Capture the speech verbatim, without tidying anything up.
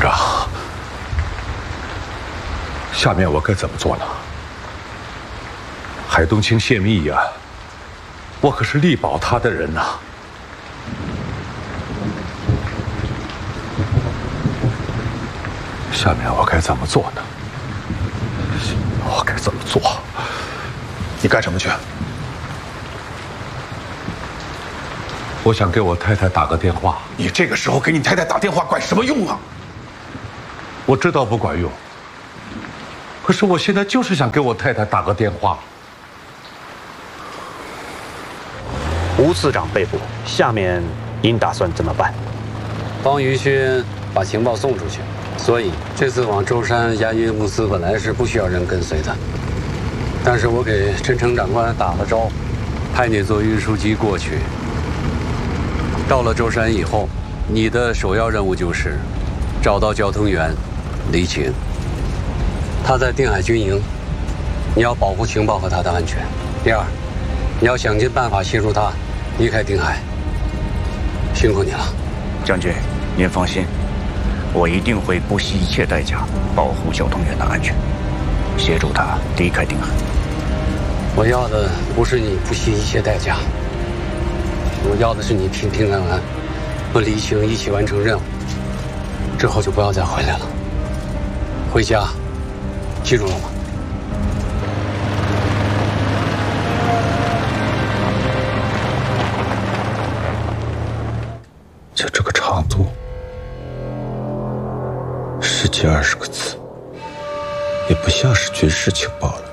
长，下面我该怎么做呢？海东青泄密呀，我可是力保他的人呐。下面我该怎么做呢？我该怎么做？ 你干什么去？ 我想给我太太打个电话。 你这个时候给你太太打电话管什么用啊？ 我知道不管用，可是我现在就是想给我太太打个电话。 吴次长被捕，下面您打算怎么办？ 帮于勋把情报送出去，所以这次往舟山押运公司本来是不需要人跟随的，但是我给陈诚长官打了招，派你坐运输机过去。到了舟山以后，你的首要任务就是找到交通员李晴，他在定海军营，你要保护情报和他的安全。第二，你要想尽办法协助他离开定海。辛苦你了， 将军，您放心，我一定会不惜一切代价保护交通员的安全，协助他离开定海。 我要的不是你不惜一切代价，我要的是你平平安安和李晴一起完成任务，之后就不要再回来了。回家，记住了吗？ 就这个长度，十几二十个字，也不像是军事情报了。